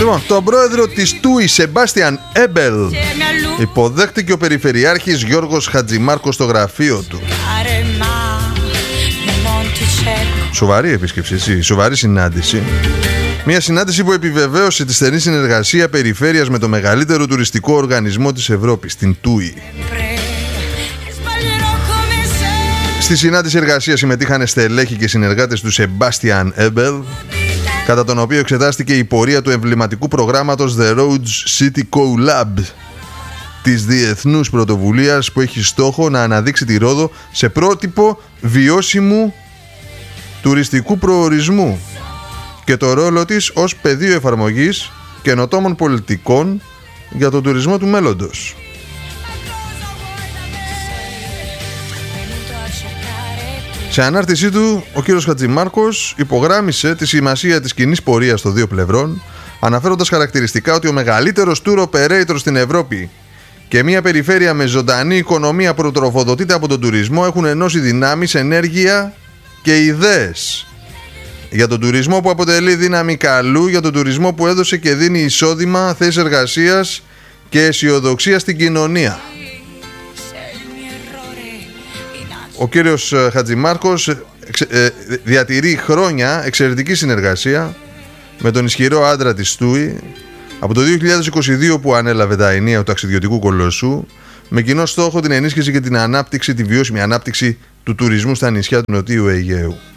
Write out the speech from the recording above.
Λοιπόν, τον πρόεδρο της TUI, Σεμπάστιαν Έμπελ, υποδέχτηκε ο Περιφερειάρχης Γιώργος Χατζημάρκος στο γραφείο του. Σοβαρή επίσκεψη, σοβαρή συνάντηση. Μια συνάντηση που επιβεβαίωσε τη στενή συνεργασία περιφέρειας με το μεγαλύτερο τουριστικό οργανισμό της Ευρώπης, την TUI. Στη συνάντηση εργασίας συμμετείχαν στελέχη και συνεργάτες του Σεμπάστιαν Έμπελ, κατά τον οποίο εξετάστηκε η πορεία του εμβληματικού προγράμματος The Roads City Co-Lab της διεθνούς πρωτοβουλίας που έχει στόχο να αναδείξει τη Ρόδο σε πρότυπο βιώσιμου τουριστικού προορισμού και το ρόλο της ως πεδίο εφαρμογής καινοτόμων πολιτικών για τον τουρισμό του μέλλοντος. Σε ανάρτησή του, ο κύριος Χατζημάρκος υπογράμμισε τη σημασία της κοινής πορείας των δύο πλευρών, αναφέροντας χαρακτηριστικά ότι ο μεγαλύτερος tour operator στην Ευρώπη και μια περιφέρεια με ζωντανή οικονομία που τροφοδοτείται από τον τουρισμό έχουν ενώσει δυνάμεις, ενέργεια και ιδέες για τον τουρισμό που αποτελεί δύναμη καλού, για τον τουρισμό που έδωσε και δίνει εισόδημα, θέσεις εργασίας και αισιοδοξία στην κοινωνία. Ο κύριος Χατζημάρκος διατηρεί χρόνια εξαιρετική συνεργασία με τον ισχυρό άντρα της TUI από το 2022 που ανέλαβε τα ενία του ταξιδιωτικού κολοσσού, με κοινό στόχο την ενίσχυση και την ανάπτυξη, τη βιώσιμη ανάπτυξη του τουρισμού στα νησιά του Νοτιού Αιγαίου.